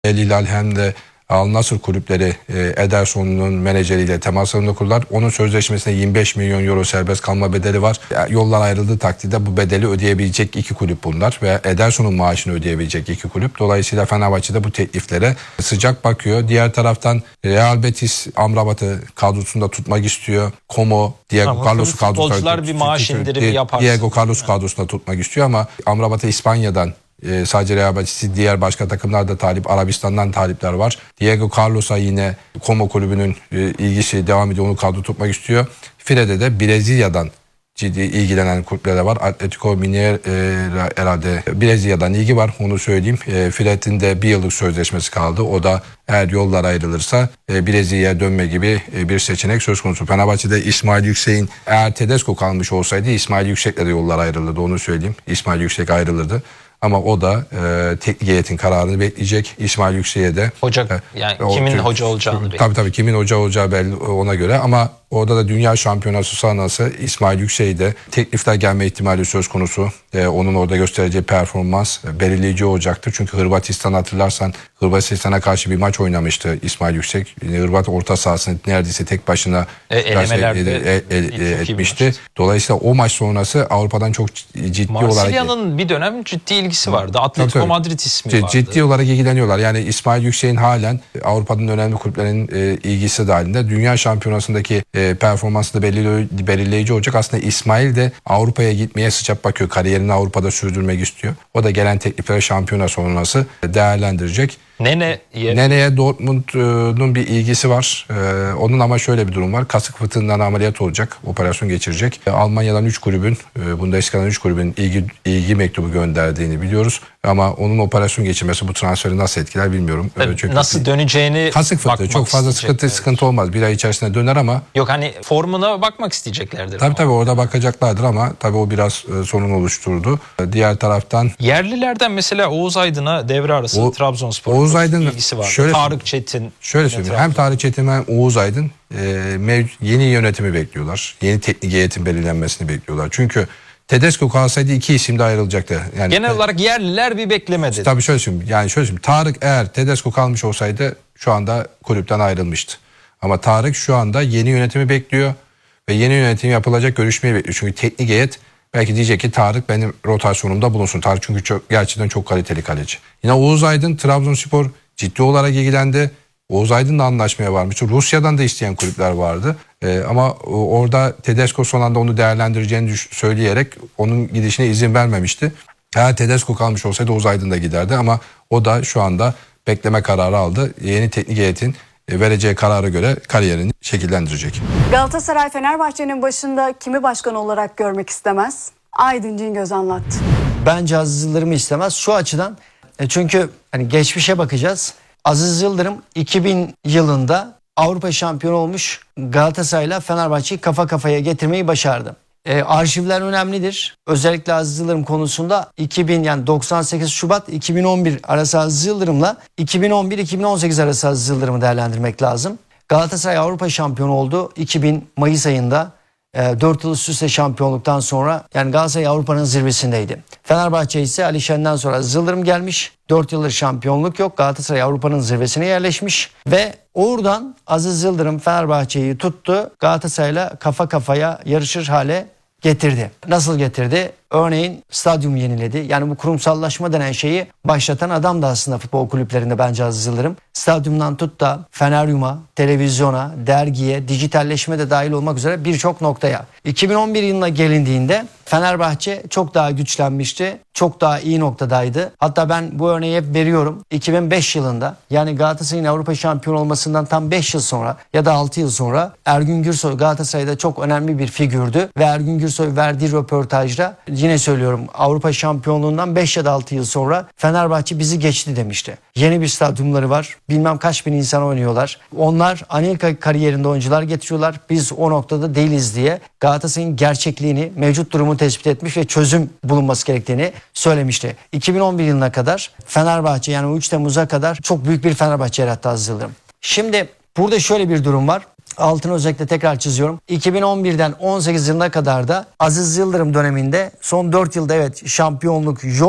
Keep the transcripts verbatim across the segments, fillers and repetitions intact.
El Hilal hem de Al Nassr kulüpleri Ederson'un menajeriyle temas halinde kurdular. Onun sözleşmesinde yirmi beş milyon euro serbest kalma bedeli var. Yollar ayrıldığı takdirde bu bedeli ödeyebilecek iki kulüp bunlar ve Ederson'un maaşını ödeyebilecek iki kulüp. Dolayısıyla Fenerbahçe bu tekliflere sıcak bakıyor. Diğer taraftan Real Betis Amrabat'ı kadrosunda tutmak istiyor. Como, Diego ama Carlos'u kadrosunda futbolcular bir maaş indirimi yapar. Diego Carlos kadrosunda tutmak istiyor ama Amrabat'ı İspanya'dan Ee, sadece Real Betis'i, diğer başka takımlar da talip, Arabistan'dan talipler var. Diego Carlos'a yine Como kulübünün e, ilgisi devam ediyor, onu kadro tutmak istiyor. Fire'de de Brezilya'dan ciddi ilgilenen kulüpler de var. Atletico Mineiro e, herhalde Brezilya'dan ilgi var, onu söyleyeyim. E, Fire'nin de bir yıllık sözleşmesi kaldı. O da eğer yollar ayrılırsa e, Brezilya'ya dönme gibi e, bir seçenek söz konusu. Fenerbahçe'de İsmail Yüksek'in, eğer Tedesco kalmış olsaydı İsmail Yüksek'le de yollar ayrılırdı, onu söyleyeyim. İsmail Yüksek ayrılırdı. Ama o da e, teknik heyetin kararını bekleyecek. İsmail Yüksek'e de hoca, yani e, kimin o, hoca olacağını tabii, bekliyor. tabii tabii kimin hoca olacağı belli ona göre, ama orada da dünya şampiyonası sonrası İsmail Yüksek'e de teklifler gelme ihtimali söz konusu. E, onun orada göstereceği performans e, belirleyici olacaktır. Çünkü Hırvatistan, hatırlarsan Hırvatistan'a karşı bir maç oynamıştı İsmail Yüksek. E, Hırvat orta sahasını neredeyse tek başına e, elemelerde e, e, e, etmişti. Dolayısıyla o maç sonrası Avrupa'dan çok ciddi olarak... Marsilya'nın bir dönem ciddi ilgisi vardı. Atletico tabii, Madrid ismi ciddi, vardı. Ciddi olarak ilgileniyorlar. Yani İsmail Yüksek'in halen Avrupa'nın önemli kulüplerinin e, ilgisi dahilinde. Dünya şampiyonasındaki e, performansı da belirleyici, belirleyici olacak. Aslında İsmail de Avrupa'ya gitmeye sıcak bakıyor. Kariyerini Avrupa'da sürdürmek istiyor. O da gelen teklifleri şampiyona sonrası değerlendirecek. Nene Nene'ye Dortmund'un bir ilgisi var. Ee, onun ama şöyle bir durum var. Kasık fıtığından ameliyat olacak. Operasyon geçirecek. E, Almanya'dan üç kulübün, e, Bundesliga'dan üç kulübün ilgi, ilgi mektubu gönderdiğini biliyoruz. Ama onun operasyon geçirmesi bu transferi nasıl etkiler bilmiyorum. E, Çünkü nasıl döneceğini kasık fıtığı çok fazla sıkıntı sıkıntı olmaz. Bir ay içerisinde döner ama. Yok hani formuna bakmak isteyeceklerdir. Tabii ama. tabii orada bakacaklardır ama tabii o biraz e, sorun oluşturdu. E, diğer taraftan. Yerlilerden mesela Oğuz Aydın'a devre arası o, Trabzonspor Oğuz Aydın ilgisi var. Şöyle, Tarık Çetin. Şöyle söyleyeyim. Hem Tarık Çetin hem Oğuz Aydın e, yeni yönetimi bekliyorlar. Yeni teknik heyetin belirlenmesini bekliyorlar. Çünkü Tedesco kalsaydı iki isim de ayrılacaktı. Yani genel olarak yerliler bir beklemedi. Tabii şöyle söyleyeyim. Yani şöyle söyleyeyim. Tarık eğer Tedesco kalmış olsaydı şu anda kulüpten ayrılmıştı. Ama Tarık şu anda yeni yönetimi bekliyor ve yeni yönetim yapılacak görüşmeyi bekliyor. Çünkü teknik heyet belki diyecek ki Tarık benim rotasyonumda bulunsun. Tarık çünkü çok, gerçekten çok kaliteli kaleci. Yine Oğuz Aydın, Trabzonspor ciddi olarak ilgilendi. Oğuz Aydın'la anlaşmaya varmıştı. Rusya'dan da isteyen kulüpler vardı. Ee, ama orada Tedesco son anda onu değerlendireceğini söyleyerek onun gidişine izin vermemişti. Eğer Tedesco kalmış olsaydı Oğuz Aydın da giderdi ama o da şu anda bekleme kararı aldı. Yeni teknik heyetin vereceği karara göre kariyerini şekillendirecek. Galatasaray Fenerbahçe'nin başında kimi başkan olarak görmek istemez? Aydın Cingöz anlattı. Bence Aziz Yıldırım'ı istemez. Şu açıdan çünkü hani geçmişe bakacağız. Aziz Yıldırım iki bin yılında Avrupa şampiyonu olmuş Galatasaray'la Fenerbahçe'yi kafa kafaya getirmeyi başardı. E, arşivler önemlidir. Özellikle Aziz Yıldırım konusunda iki bin yani doksan sekiz Şubat iki bin on bir arası Aziz Yıldırım'la iki bin on bir iki bin on sekiz arası Aziz Yıldırım'ı değerlendirmek lazım. Galatasaray Avrupa şampiyonu oldu iki bin Mayıs ayında. dört yıl üst üste şampiyonluktan sonra yani Galatasaray Avrupa'nın zirvesindeydi. Fenerbahçe ise Ali Şen'den sonra Aziz Yıldırım gelmiş. dört yıldır şampiyonluk yok. Galatasaray Avrupa'nın zirvesine yerleşmiş. Ve oradan Aziz Yıldırım Fenerbahçe'yi tuttu. Galatasaray'la kafa kafaya yarışır hale getirdi. Nasıl getirdi? Örneğin stadyum yeniledi. Yani bu kurumsallaşma denen şeyi başlatan adam da aslında futbol kulüplerinde bence Aziz Yıldırım. Stadyumdan tut da Feneryum'a, televizyona, dergiye, dijitalleşme de dahil olmak üzere birçok noktaya. iki bin on bir yılına gelindiğinde Fenerbahçe çok daha güçlenmişti. Çok daha iyi noktadaydı. Hatta ben bu örneği hep veriyorum. iki bin beş yılında yani Galatasaray'ın Avrupa şampiyonu olmasından tam beş yıl sonra ya da altı yıl sonra Ergün Gürsoy Galatasaray'da çok önemli bir figürdü. Ve Ergün Gürsoy verdiği röportajda yine söylüyorum Avrupa şampiyonluğundan beş ya da altı yıl sonra Fenerbahçe bizi geçti demişti. Yeni bir stadyumları var. Bilmem kaç bin insan oynuyorlar. Onlar Anelka kariyerinde oyuncular getiriyorlar. Biz o noktada değiliz diye Galatasaray'ın gerçekliğini, mevcut durumu tespit etmiş ve çözüm bulunması gerektiğini söylemişti. iki bin on bir yılına kadar Fenerbahçe yani üç Temmuz'a kadar çok büyük bir Fenerbahçe yarattı Aziz Yıldırım. Şimdi burada şöyle bir durum var. Altını özellikle tekrar çiziyorum. iki bin on birden on sekiz yılına kadar da Aziz Yıldırım döneminde son dört yılda evet şampiyonluk yok.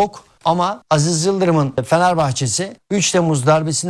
Ama Aziz Yıldırım'ın Fenerbahçesi üç Temmuz darbesinden